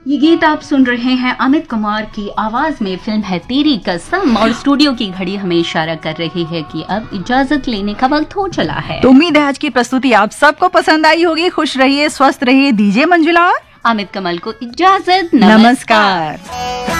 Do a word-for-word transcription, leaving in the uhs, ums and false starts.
ये गीत आप सुन रहे हैं अमित कुमार की आवाज में, फिल्म है तेरी कसम। और स्टूडियो की घड़ी हमें इशारा कर रही है कि अब इजाजत लेने का वक्त हो चला है। तो उम्मीद है आज की प्रस्तुति आप सबको पसंद आई होगी। खुश रहिए, स्वस्थ रहिए। दीजिए मंजुला और अमित कमल को इजाजत। नमस्कार।